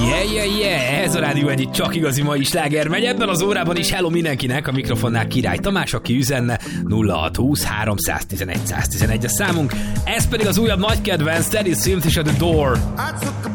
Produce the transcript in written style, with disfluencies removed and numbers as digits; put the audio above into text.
Ez a Rádió egyik csak igazi mai sláger megy. Ebben az órában is hello mindenkinek, a mikrofonnál Király Tamás, aki üzenne 0620 311 111 a számunk. Ez pedig az újabb nagy kedvenc, Teddy Swims és a The Door.